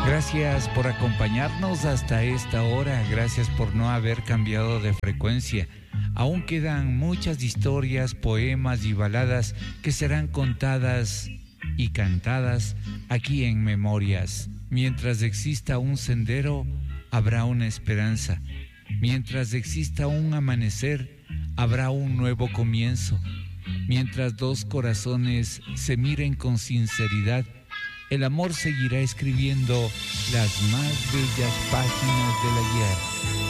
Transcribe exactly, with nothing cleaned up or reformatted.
Gracias por acompañarnos hasta esta hora, gracias por no haber cambiado de frecuencia. Aún quedan muchas historias, poemas y baladas que serán contadas y cantadas aquí en Memorias. Mientras exista un sendero, habrá una esperanza. Mientras exista un amanecer, habrá un nuevo comienzo. Mientras dos corazones se miren con sinceridad, el amor seguirá escribiendo las más bellas páginas del ayer.